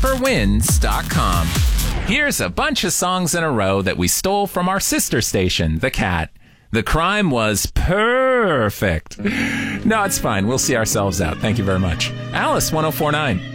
CasperWins.com. Here's a bunch of songs in a row that we stole from our sister station, The Cat. The crime was perfect. No, it's fine. We'll see ourselves out. Thank you very much. Alice 1049.